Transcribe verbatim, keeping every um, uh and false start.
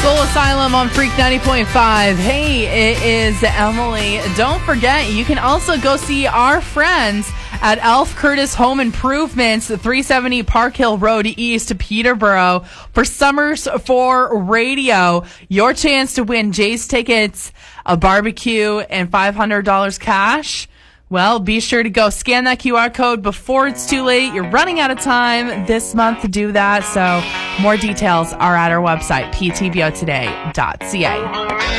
Soul Asylum on Freak ninety point five. Hey, it is Emily. Don't forget, you can also go see our friends at Alf Curtis Home Improvements, three seventy Park Hill Road East, Peterborough, for Summers for Radio. Your chance to win Jay's tickets, a barbecue, and five hundred dollars cash. Well, be sure to go scan that Q R code before it's too late. You're running out of time this month to do that. So more details are at our website, p t v o today dot c a.